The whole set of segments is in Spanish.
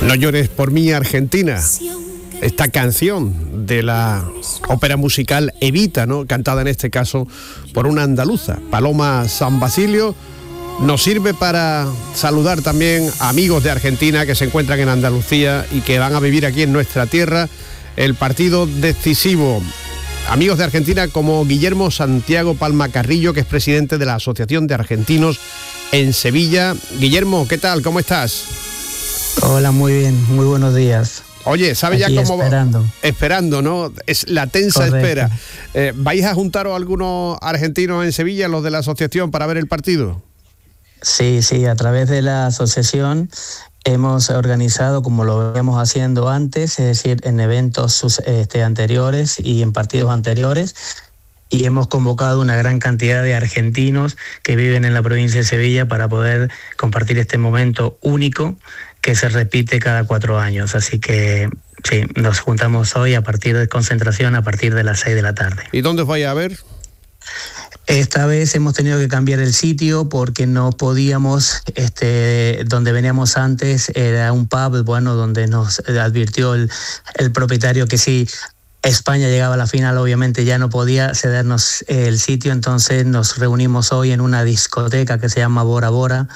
No llores por mí, Argentina. Esta canción de la ópera musical Evita, ¿no?, cantada en este caso por una andaluza, Paloma San Basilio, nos sirve para saludar también a amigos de Argentina que se encuentran en Andalucía y que van a vivir aquí en nuestra tierra el partido decisivo. Amigos de Argentina como Guillermo Santiago Palma Carrillo, que es presidente de la Asociación de Argentinos en Sevilla. Guillermo, ¿qué tal? ¿Cómo estás? Hola, muy bien, muy buenos días. Oye, ¿sabes ya cómo? Esperando, ¿no? Es la tensa Correcto. espera. ¿Vais a juntaros algunos argentinos en Sevilla, los de la asociación, para ver el partido? Sí, a través de la asociación hemos organizado, como lo veníamos haciendo antes, es decir, en eventos anteriores y en partidos anteriores, y hemos convocado una gran cantidad de argentinos que viven en la provincia de Sevilla para poder compartir este momento único que se repite cada 4 años. Así que sí, nos juntamos hoy a partir de concentración a partir de las 6 de la tarde. ¿Y dónde os vais a ver? Esta vez hemos tenido que cambiar el sitio porque no podíamos, donde veníamos antes era un pub, bueno, donde nos advirtió el propietario que si España llegaba a la final obviamente ya no podía cedernos el sitio, entonces nos reunimos hoy en una discoteca que se llama Bora Bora,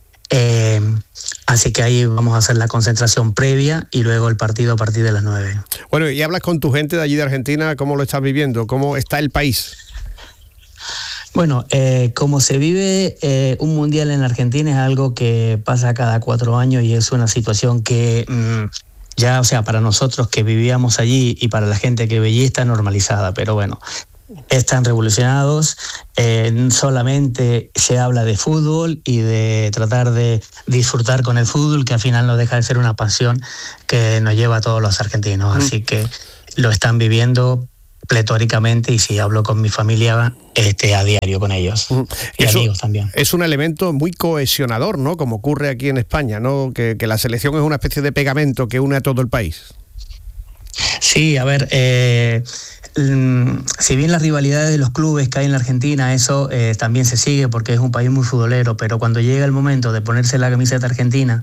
así que ahí vamos a hacer la concentración previa y luego el partido a partir de las 9. Bueno, y hablas con tu gente de allí de Argentina, ¿cómo lo estás viviendo? ¿Cómo está el país? Bueno, como se vive un mundial en Argentina es algo que pasa cada 4 años y es una situación que ya, o sea, para nosotros que vivíamos allí y para la gente que veía está normalizada, pero bueno, están revolucionados, solamente se habla de fútbol y de tratar de disfrutar con el fútbol, que al final no deja de ser una pasión que nos lleva a todos los argentinos, así que lo están viviendo pletóricamente y sí, hablo con mi familia a diario con ellos y eso, amigos también. Es un elemento muy cohesionador, ¿no?, como ocurre aquí en España, ¿no?, que la selección es una especie de pegamento que une a todo el país. Sí, a ver, si bien las rivalidades de los clubes que hay en la Argentina, eso también se sigue porque es un país muy futbolero, pero cuando llega el momento de ponerse la camiseta argentina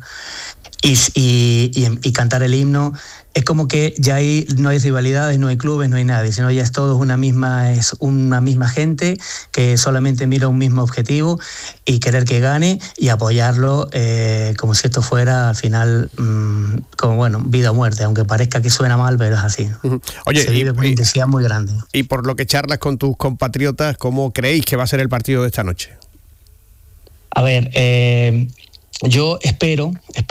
y cantar el himno, es como que ya no hay rivalidades, no hay clubes, no hay nadie, sino ya es todo una misma gente que solamente mira un mismo objetivo y querer que gane y apoyarlo como si esto fuera al final como bueno, vida o muerte, aunque parezca que suena mal, pero es así. Oye, se vive con una intensidad muy grande. Y por lo que charlas con tus compatriotas, ¿cómo creéis que va a ser el partido de esta noche? A ver, yo espero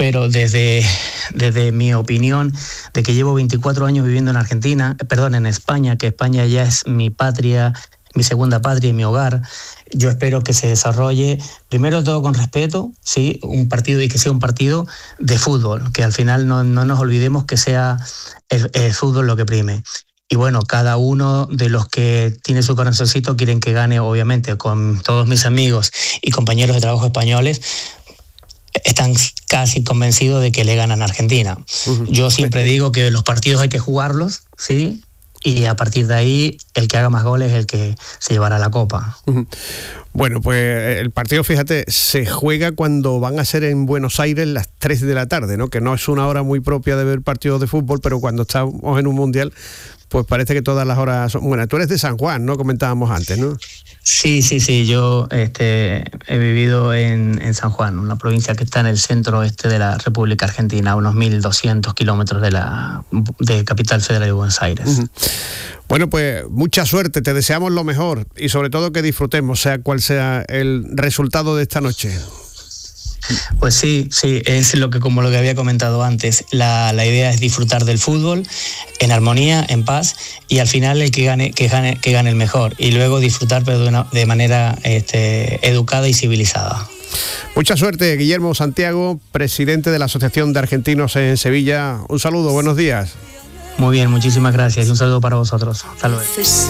desde mi opinión, de que llevo 24 años viviendo en España, que España ya es mi patria, mi segunda patria y mi hogar. Yo espero que se desarrolle, primero todo con respeto, sí, un partido y que sea un partido de fútbol, que al final no nos olvidemos que sea el fútbol lo que prime. Y bueno, cada uno de los que tiene su corazoncito quieren que gane, obviamente, con todos mis amigos y compañeros de trabajo españoles, están casi convencidos de que le ganan a Argentina. Yo siempre digo que los partidos hay que jugarlos, ¿sí? Y a partir de ahí, el que haga más goles es el que se llevará la copa. Bueno, pues el partido, fíjate, se juega cuando van a ser en Buenos Aires las 3 de la tarde, ¿no? Que no es una hora muy propia de ver partidos de fútbol, pero cuando estamos en un mundial, pues parece que todas las horas son buenas. Tú eres de San Juan, ¿no? Comentábamos antes, ¿no? Sí, yo he vivido en San Juan, una provincia que está en el centro oeste de la República Argentina, a unos 1.200 kilómetros de Capital Federal de Buenos Aires. Bueno, pues mucha suerte, te deseamos lo mejor y sobre todo que disfrutemos, sea cual sea el resultado de esta noche. Pues sí, es como lo que había comentado antes. La idea es disfrutar del fútbol en armonía, en paz, y al final el que gane el mejor, y luego disfrutar pero de manera educada y civilizada. Mucha suerte, Guillermo Santiago, presidente de la Asociación de Argentinos en Sevilla. Un saludo, buenos días. Muy bien, muchísimas gracias y un saludo para vosotros. Hasta luego.